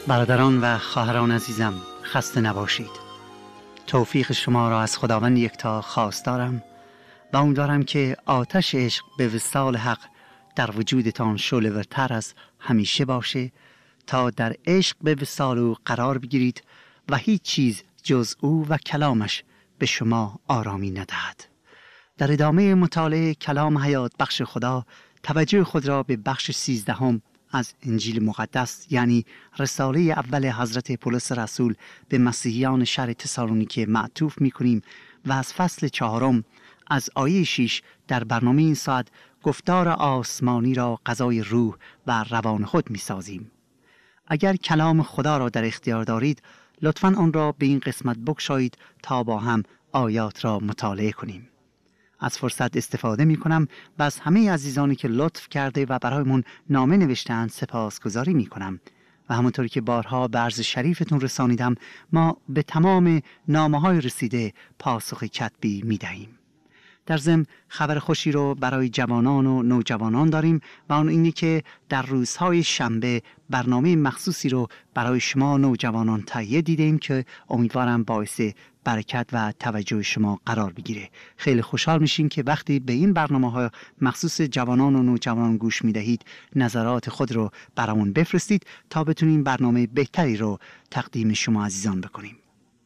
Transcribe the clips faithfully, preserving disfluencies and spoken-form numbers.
برادران و خواهران عزیزم، خسته نباشید. توفیق شما را از خداوند یکتا خواستارم و امیدوارم که آتش عشق به وصال حق در وجودتان شعله‌ورتر از همیشه باشه تا در عشق به وصال او قرار بگیرید و هیچ چیز جز او و کلامش به شما آرامی ندهد. در ادامه مطالعه کلام حیات بخش خدا توجه خود را به بخش سیزدهم از انجیل مقدس، یعنی رساله اول حضرت پولس رسول به مسیحیان شهر تسالونیکه معطوف می کنیم و از فصل چهارم از آیه شش در برنامه این ساعت گفتار آسمانی را غذای روح و روان خود می سازیم. اگر کلام خدا را در اختیار دارید لطفاً آن را به این قسمت بگشایید تا با هم آیات را مطالعه کنیم. از فرصت استفاده می کنم و از همه عزیزانی که لطف کرده و برایمون نامه نوشتند سپاسگزاری می کنم و همونطوری که بارها به عرض شریفتون رسانیدم ما به تمام نامه های رسیده پاسخ کتبی می دهیم. در ضمن خبر خوشی رو برای جوانان و نوجوانان داریم و آن اینی که در روزهای شنبه برنامه مخصوصی رو برای شما نوجوانان تهیه دیدیم که امیدوارم باعث برکت و توجه شما قرار بگیره. خیلی خوشحال میشیم که وقتی به این برنامه‌ها مخصوص جوانان و نوجوانان گوش میدهید نظرات خود رو برامون بفرستید تا بتونیم برنامه بهتری رو تقدیم شما عزیزان بکنیم.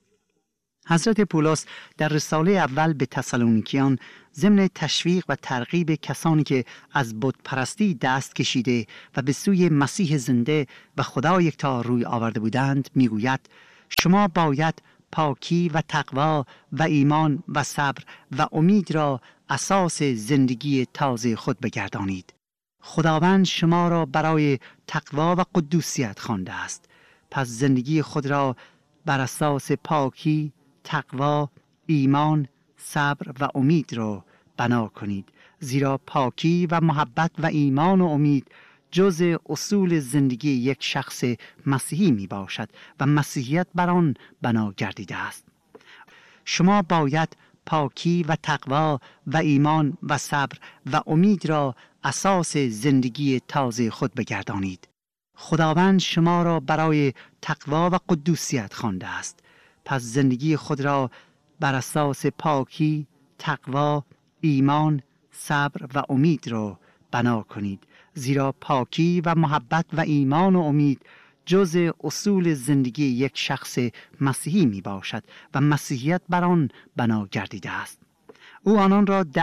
حضرت پولس در رساله اول به تسالونیکیان ضمن تشویق و ترغیب کسانی که از بت پرستی دست کشیده و به سوی مسیح زنده و خدا یکتا روی آورده بودند میگوید شما باید پاکی و تقوا و ایمان و صبر و امید را اساس زندگی تازه خود بگردانید. خداوند شما را برای تقوا و قدوسیت خوانده است. پس زندگی خود را بر اساس پاکی، تقوا، ایمان، صبر و امید را بنا کنید، زیرا پاکی و محبت و ایمان و امید جز اصول زندگی یک شخص مسیحی می باشد و مسیحیت بر آن بنا گردیده است. شما باید پاکی و تقوا و ایمان و صبر و امید را اساس زندگی تازه خود بگردانید. خداوند شما را برای تقوا و قدوسیت خوانده است. پس زندگی خود را بر اساس پاکی، تقوا، ایمان، صبر و امید را بنا کنید، زیرا پاکی و محبت و ایمان و امید جز اصول زندگی یک شخص مسیحی می باشد و مسیحیت بر آن بنا گردیده است. او آنان را